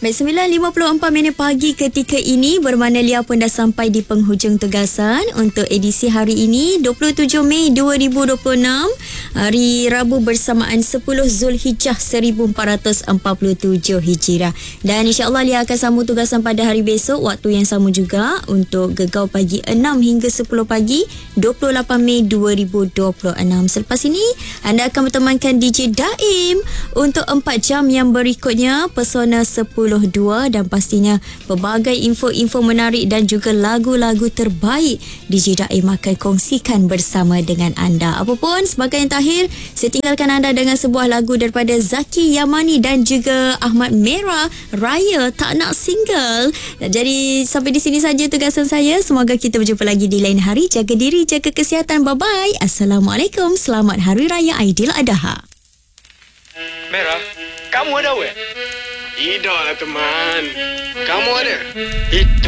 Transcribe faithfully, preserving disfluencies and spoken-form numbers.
Baik, sembilan lima puluh empat minit pagi ketika ini bermakna Lia pun dah sampai di penghujung tugasan untuk edisi hari ini dua puluh tujuh Mei dua ribu dua puluh enam, hari Rabu bersamaan sepuluh Zulhijjah seribu empat ratus empat puluh tujuh Hijrah. Dan insya-Allah Lia akan sambung tugasan pada hari besok waktu yang sama juga untuk Gegau pagi enam hingga sepuluh pagi dua puluh lapan Mei dua ribu dua puluh enam. Selepas ini anda akan bertemankan D J Daim untuk empat jam yang berikutnya, Pesona sepuluh dua, dan pastinya pelbagai info-info menarik dan juga lagu-lagu terbaik D J Daim akan kongsikan bersama dengan anda. Apapun, sebagai yang terakhir, saya tinggalkan anda dengan sebuah lagu daripada Zaki Yamani dan juga Ahmad Merah, Raya Tak Nak Single. Jadi sampai di sini saja tugasan saya. Semoga kita berjumpa lagi di lain hari. Jaga diri, jaga kesihatan. Bye-bye. Assalamualaikum. Selamat Hari Raya Aidiladha. Merah, kamu ada weh? Tidak lah teman. Kamu ada? Itu